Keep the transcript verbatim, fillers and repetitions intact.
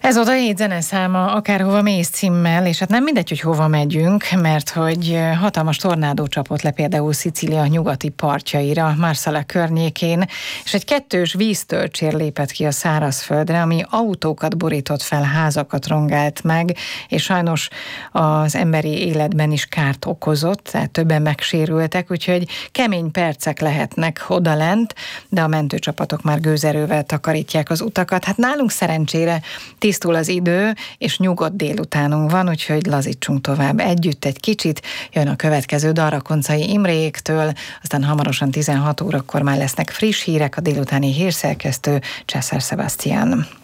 Ez oda egy zeneszáma, Akárhova mész címmel, és hát nem mindegy, hogy hova megyünk, mert hogy hatalmas tornádó csapott le például Szicília nyugati partjaira, Marsala környékén, és egy kettős víztölcsér lépett ki a szárazföldre, ami autókat borított fel, házakat rongált meg, és sajnos az emberi életben is kárt okozott, tehát többen megsérültek, úgyhogy kemény percek lehetnek odalent, de a mentőcsapatok már gőzerővel takarítják az utakat. Hát nálunk szerencsére tisztul az idő, és nyugodt délutánunk van, úgyhogy lazítsunk tovább együtt egy kicsit. Jön a következő dal Rakoncai Imréktől, aztán hamarosan tizenhat órakor már lesznek friss hírek, a délutáni hírszerkesztő Császár Sebastian.